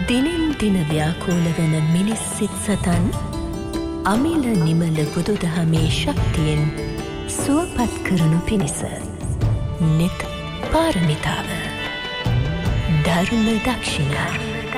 දිනෙන් දින ව්‍යාකූල වන මිනිස් සිත් සතන් අමිල නිමල බුදුදහමේ ශක්තියෙන් සුවපත් කරනු පිණිස නිත් පාරමිතාව ධර්ම දක්ෂිනා.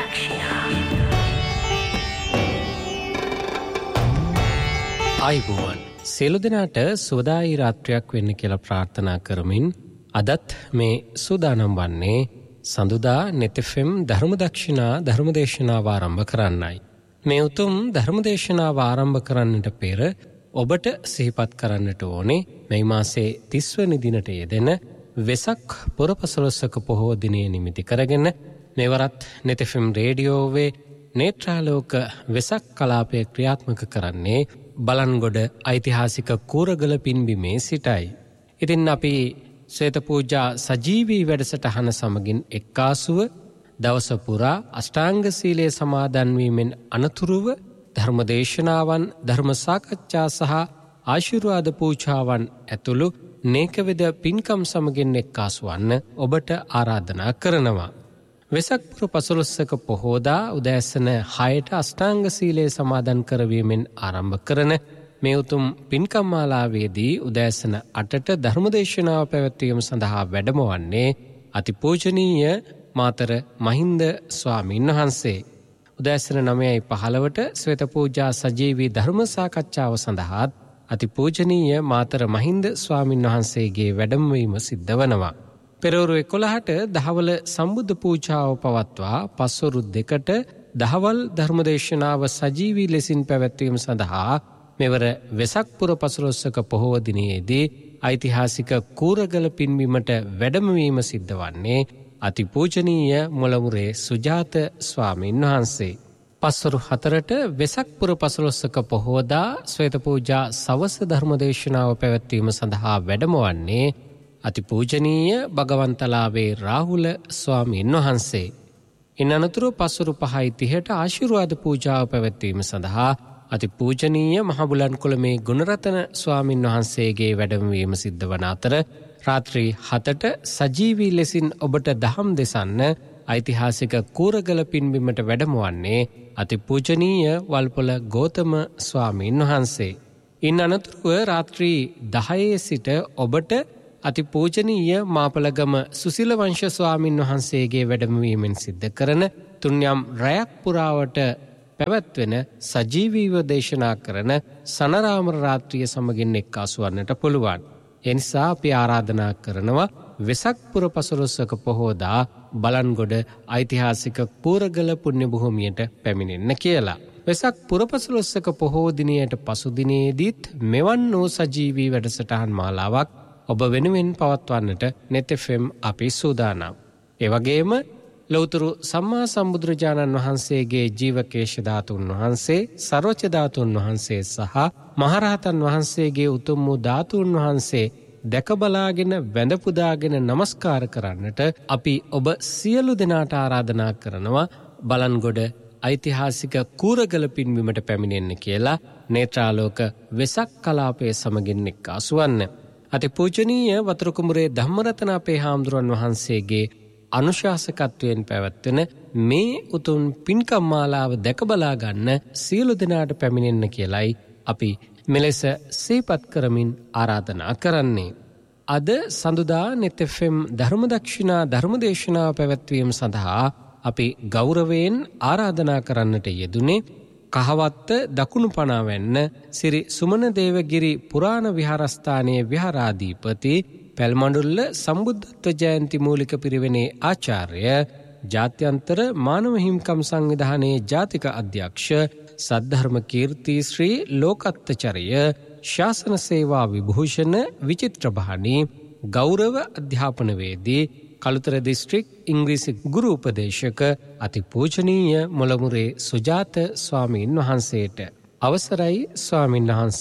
ආයුබෝවන් සියලු දෙනාට සුවදායි රාත්‍රියක් වෙන්න කියලා ප්‍රාර්ථනා කරමින් අදත් මේ සූදානම් වන්නේ සඳුදා නෙතෙෆෙම් ධර්මදක්ෂිනා ධර්මදේශනාව ආරම්භ කරන්නයි. මේ උතුම් ධර්මදේශනාව ආරම්භ කරන්නට පෙර ඔබට සිහිපත් කරන්නට ඕනේ මේ මාසේ 30 වෙනි දිනට යෙදෙන වෙසක් පුර 15ක පොහෝ දිනය නිමිති කරගෙන මෙවරත් නෙතෙෆෙම් රේඩියෝවේ නේත්‍රාලෝක වෙසක් කලාපය ක්‍රියාත්මක කරන්නේ බලන්ගොඩ ඓතිහාසික කූරගල පින්බිමේ සිටයි. ඉතින් අපි ශ්වේත පූජා සජීවී වැඩසටහන සමගින් එක්කාසුව දවස පුරා අෂ්ටාංග සීලය සමාදන් වීමෙන් අනතුරුව ධර්මදේශනාවන්, ධර්ම සාකච්ඡා සහ ආශිර්වාද පූජාවන් ඇතුළු නේකවිද පින්කම් සමගින් එක්කාසු වන්න ඔබට ආරාධනා කරනවා. වෙසක් පුර 15ක පොහෝදා උදෑසන 6ට අෂ්ටාංග සීලය සමාදන් කරවීමෙන් ආරම්භ කරන මේ උතුම් පින්කම් මාලාවේදී උදෑසන 8ට ධර්මදේශනාව පැවැත්වීම සඳහා වැඩම වන්නේ අතිපූජනීය මාතර මහින්ද ස්වාමීන් වහන්සේ. උදෑසන 9:15ට ශ්වේත පූජා සජීවී ධර්ම සාකච්ඡාව සඳහා අතිපූජනීය මාතර මහින්ද ස්වාමීන් වහන්සේගේ වැඩමවීම සිද්ධ වනවා. පෙරවරු 11ට දහවල සම්බුද්ධ පූජාව පවත්වා පස්වරු 2ට දහවල් ධර්මදේශනාව සජීවී ලෙසින් පැවැත්වීම සඳහා මෙවර වෙසක් පුර 15ක පොහොව දිනයේදී ඓතිහාසික කූරගල පින්බිමට වැඩමවීම සිද්ධ වන්නේ අතිපූජනීය මොළමුරේ සුජාත ස්වාමීන් වහන්සේ. පස්වරු 4ට වෙසක් පුර 15ක පොහොවදා ශ්වේත පූජා සවස ධර්මදේශනාව පැවැත්වීම සඳහා වැඩම වන්නේ අතිපූජනීය භගවන්තලාවේ රාහුල ස්වාමීන් වහන්සේ. ඉන් අනතුරු පස්වරු 5:30ට ආශිර්වාද පූජාව පැවැත්වීම සඳහා අතිපූජනීය මහබුලන්කොළමේ ගුණරතන ස්වාමීන් වහන්සේගේ වැඩමවීම සිද්ධ වන අතර රාත්‍රී 7ට සජීවී ලෙසින් ඔබට දහම් දෙසන්න ඓතිහාසික කූරගල පින්බිමට වැඩම වන්නේ අතිපූජනීය වල්පොළ ගෝතම ස්වාමීන් වහන්සේ. ඉන් අනතුරුව රාත්‍රී 10 සිට ඔබට අතිපූජනීය මාපලගම සුසිල වංශ ස්වාමීන් වහන්සේගේ වැඩමවීමෙන් සිද්ධ කරන තුන්යම් රැයක් පුරාවට පැවැත්වෙන සජීවීව දේශනා කරන සනරාමර රාත්‍රිය සමගින් එක්කාසු වන්නට පුළුවන්. එනිසා අපි ආරාධනා කරනවා වෙසක් පුර 15ක පොහෝදා බලන්ගොඩ ඓතිහාසික කූරගල පුණ්‍ය භූමියට පැමිණෙන්න කියලා. වෙසක් පුර 15ක පොහෝ දිනයට පසු දිනේදීත් මෙවන් වූ සජීවී වැඩසටහන් මාලාවක් ඔබ වෙනුවෙන් පවත්වන්නට නෙතෙෆෙම් අපි සූදානම්. ඒ වගේම ලෞතර සම්මා සම්බුදුරජාණන් වහන්සේගේ ජීවකේශ ධාතුන් වහන්සේ, සර්වච ධාතුන් වහන්සේ සහ මහරහතන් වහන්සේගේ උතුම් වූ ධාතුන් වහන්සේ දැක බලාගෙන වැඳ පුදාගෙන නමස්කාර කරන්නට අපි ඔබ සියලු දෙනාට ආරාධනා කරනවා බලන්ගොඩ ඓතිහාසික කූරගල පින්බිමට පැමිණෙන්න කියලා නේත්‍රාලෝක වෙසක් කලාපයේ සමගින් එක්කාසු වන්න. අතිපූජනීය වතුරුකුඹුරේ ධම්මරතන අපේ හාමුදුරන් වහන්සේගේ අනුශාසකත්වයෙන් පැවැත්වෙන මේ උතුම් පින්කම් මාලාව දැක බලා ගන්න සියලු දෙනාට පැමිණෙන්න කියලයි අපි මෙලෙස සිහිපත් කරමින් ආරාධනා කරන්නේ. අද සඳුදා නෙතෙෆෙම් ධර්මදක්ෂිනා ධර්මදේශනාව පැවැත්වීම සඳහා අපි ගෞරවයෙන් ආරාධනා කරන්නට යෙදුනේ කහවත්ත දකුණු පනාවැන්න සිරි සුමන දේවගිරි පුරාණ විහාරස්ථානයේ විහාරාධිපති පැල්මඬුල්ල සම්බුද්ධත්ව ජයන්ති මූලික පිරිවෙනේ ආචාර්ය ජාත්‍යන්තර මානව හිමිකම් සංවිධානයේ ජාතික අධ්‍යක්ෂ සද්ධර්ම කීර්ති ශ්‍රී ලෝකත්තචරය ශාසන සේවා විභූෂණ විචිත්‍රභානි ගෞරව අධ්‍යාපනවේදී කළුතර දිස්ත්‍රික් ඉංග්‍රීසි ගුරු උපදේශක අතිපූජනීය මොළමුරේ සුජාත ස්වාමීන් වහන්සේට අවසරයි ස්වාමීන් වහන්ස.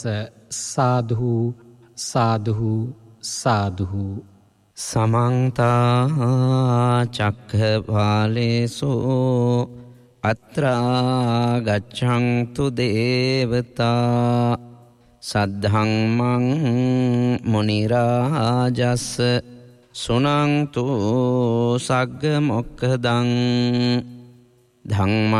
සාදු සාදු සාදු. සමන්ත චක්ඛවාලේසු අත්‍රා ගච්ඡන්තු දේවතා සද්ධම්මං මුනි රාජස් සුනන්තු සග්ග මොක්ඛදං ධම්ම